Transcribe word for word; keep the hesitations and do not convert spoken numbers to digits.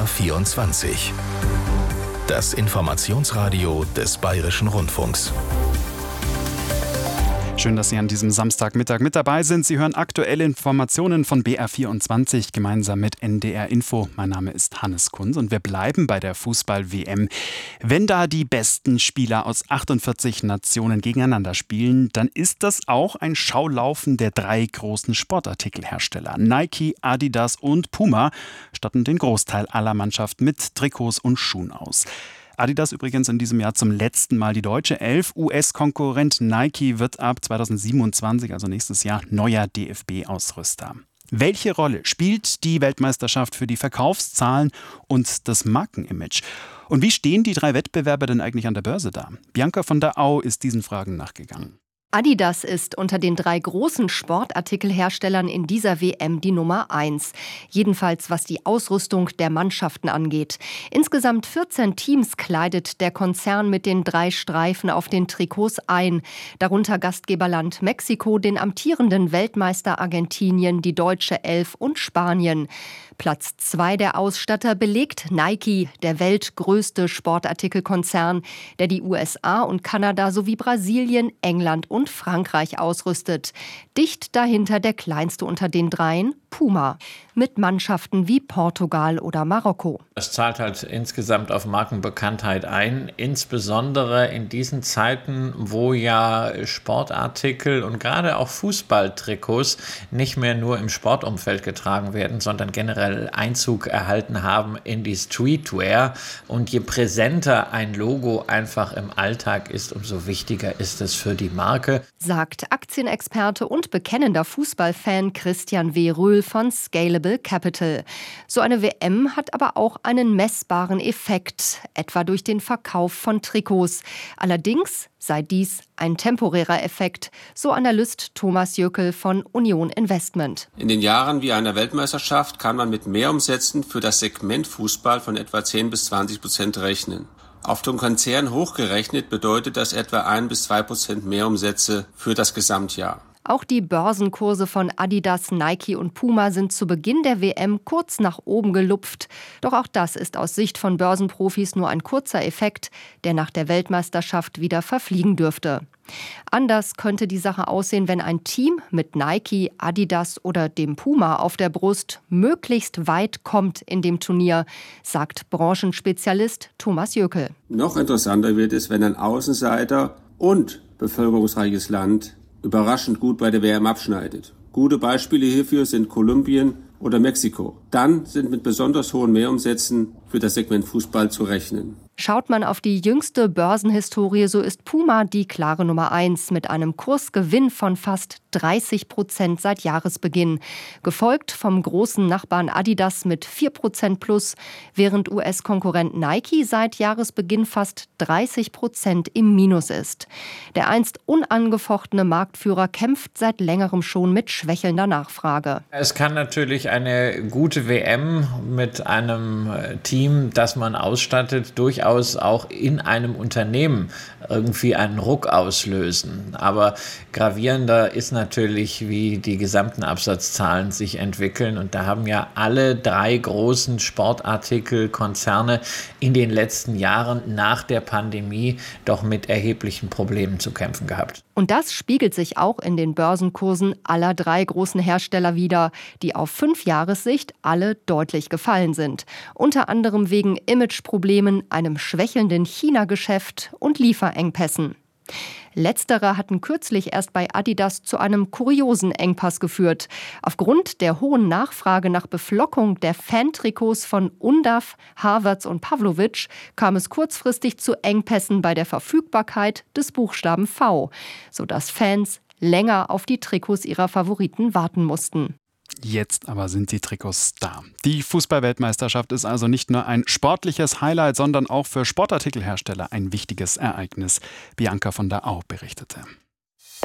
R vierundzwanzig. Das Informationsradio des Bayerischen Rundfunks. Schön, dass Sie an diesem Samstagmittag mit dabei sind. Sie hören aktuelle Informationen von B R vierundzwanzig gemeinsam mit N D R Info. Mein Name ist Hannes Kunz und wir bleiben bei der Fußball-W M. Wenn da die besten Spieler aus achtundvierzig Nationen gegeneinander spielen, dann ist das auch ein Schaulaufen der drei großen Sportartikelhersteller. Nike, Adidas und Puma statten den Großteil aller Mannschaften mit Trikots und Schuhen aus. Adidas übrigens in diesem Jahr zum letzten Mal die deutsche Elf. U S-Konkurrent Nike wird ab zweitausendsiebenundzwanzig, also nächstes Jahr, neuer D F B-Ausrüster. Welche Rolle spielt die Weltmeisterschaft für die Verkaufszahlen und das Markenimage? Und wie stehen die drei Wettbewerber denn eigentlich an der Börse da? Bianca von der Au ist diesen Fragen nachgegangen. Adidas ist unter den drei großen Sportartikelherstellern in dieser W M die Nummer eins. Jedenfalls was die Ausrüstung der Mannschaften angeht. Insgesamt vierzehn Teams kleidet der Konzern mit den drei Streifen auf den Trikots ein. Darunter Gastgeberland Mexiko, den amtierenden Weltmeister Argentinien, die deutsche Elf und Spanien. Platz zwei der Ausstatter belegt Nike, der weltgrößte Sportartikelkonzern, der die U S A und Kanada sowie Brasilien, England und Frankreich ausrüstet. Dicht dahinter der kleinste unter den dreien, Puma, mit Mannschaften wie Portugal oder Marokko. Das zahlt halt insgesamt auf Markenbekanntheit ein, insbesondere in diesen Zeiten, wo ja Sportartikel und gerade auch Fußballtrikots nicht mehr nur im Sportumfeld getragen werden, sondern generell Einzug erhalten haben in die Streetwear. Und je präsenter ein Logo einfach im Alltag ist, umso wichtiger ist es für die Marke, sagt Aktienexperte und bekennender Fußballfan Christian W. Röhl von Scalable Capital. So eine W M hat aber auch einen messbaren Effekt, etwa durch den Verkauf von Trikots. Allerdings sei dies ein temporärer Effekt, so Analyst Thomas Jöckel von Union Investment. In den Jahren wie einer Weltmeisterschaft kann man mit Mehrumsätzen für das Segment Fußball von etwa zehn bis zwanzig Prozent rechnen. Auf den Konzern hochgerechnet bedeutet das etwa ein bis zwei Prozent Mehrumsätze für das Gesamtjahr. Auch die Börsenkurse von Adidas, Nike und Puma sind zu Beginn der W M kurz nach oben gelupft. Doch auch das ist aus Sicht von Börsenprofis nur ein kurzer Effekt, der nach der Weltmeisterschaft wieder verfliegen dürfte. Anders könnte die Sache aussehen, wenn ein Team mit Nike, Adidas oder dem Puma auf der Brust möglichst weit kommt in dem Turnier, sagt Branchenspezialist Thomas Jöckel. Noch interessanter wird es, wenn ein Außenseiter und bevölkerungsreiches Land überraschend gut bei der W M abschneidet. Gute Beispiele hierfür sind Kolumbien oder Mexiko. Dann sind mit besonders hohen Mehrumsätzen für das Segment Fußball zu rechnen. Schaut man auf die jüngste Börsenhistorie, so ist Puma die klare Nummer eins mit einem Kursgewinn von fast dreißig Prozent seit Jahresbeginn. Gefolgt vom großen Nachbarn Adidas mit vier Prozent plus, während U S-Konkurrent Nike seit Jahresbeginn fast dreißig Prozent im Minus ist. Der einst unangefochtene Marktführer kämpft seit längerem schon mit schwächelnder Nachfrage. Es kann natürlich eine gute W M mit einem Team, das man ausstattet, durchaus auch in einem Unternehmen irgendwie einen Ruck auslösen. Aber gravierender ist natürlich, wie die gesamten Absatzzahlen sich entwickeln. Und da haben ja alle drei großen Sportartikelkonzerne in den letzten Jahren nach der Pandemie doch mit erheblichen Problemen zu kämpfen gehabt. Und das spiegelt sich auch in den Börsenkursen aller drei großen Hersteller wider, die auf Fünfjahressicht alle deutlich gefallen sind. Unter anderem wegen Imageproblemen, einem schwächelnden China-Geschäft und Lieferengpässen. Letztere hatten kürzlich erst bei Adidas zu einem kuriosen Engpass geführt. Aufgrund der hohen Nachfrage nach Beflockung der Fantrikots von Undav, Havertz und Pavlovic kam es kurzfristig zu Engpässen bei der Verfügbarkeit des Buchstaben V, sodass Fans länger auf die Trikots ihrer Favoriten warten mussten. Jetzt aber sind die Trikots da. Die Fußball-Weltmeisterschaft ist also nicht nur ein sportliches Highlight, sondern auch für Sportartikelhersteller ein wichtiges Ereignis. Bianca von der Au berichtete.